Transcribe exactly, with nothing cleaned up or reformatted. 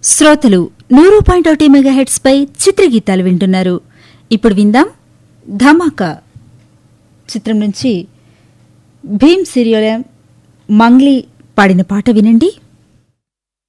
శ్రోతలు నూరు పాయింట్ ఒకటి మెగాహెట్స్ పై చిత్రగీతాలు వింటున్నారు. ఇప్పుడు విందాం ధమాకా చిత్రం నుంచి భీమ్ సీరియల్ మంగ్లీ పాడిన పాట వినండి.